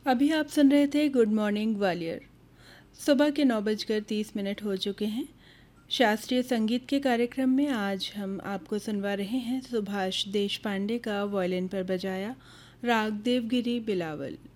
अभी आप सुन रहे थे गुड मॉर्निंग ग्वालियर। सुबह के 9:30 हो चुके हैं। शास्त्रीय संगीत के कार्यक्रम में आज हम आपको सुनवा रहे हैं सुभाष देशपांडे का वायलिन पर बजाया राग देवगिरी बिलावल।